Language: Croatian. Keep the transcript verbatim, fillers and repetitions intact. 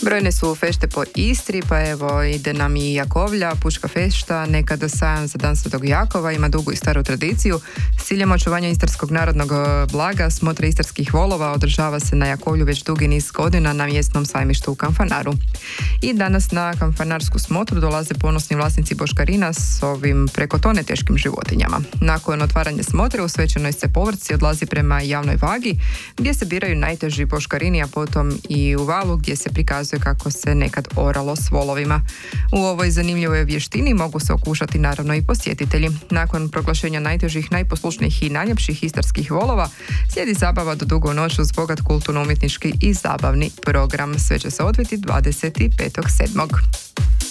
Brojne su fešte po Istri, pa evo ide nam i Jakovlja, pučka fešta, nekada sajam za dan Svetog Jakova, ima dugu i staru tradiciju. S ciljem očuvanja istarskog narodnog blaga, smotra istarskih volova održava se na Jakovlju već dugi niz godina na mjesnom sajmištu u Kanfanaru. I danas na kanfanarsku smotru dolaze ponosni vlasnici boškarina s ovim preko tone teškim životinjama. Nakon otvaranja smotre u svečanoj se povrci odlazi prema javnoj vagi gdje se biraju najteži boškarini, a potom i u valu gdje se prikazuje kako se nekad oralo s volovima. U ovoj zanimljivoj vještini mogu se okušati naravno i posjetitelji. Nakon proglašenja najtežih, najposlušnijih i najljepših istarskih volova slijedi zabava do dugo noć uz bogat kulturno-umjetnički i zabavni program. Sve će se odviti dvadeset petog sedmog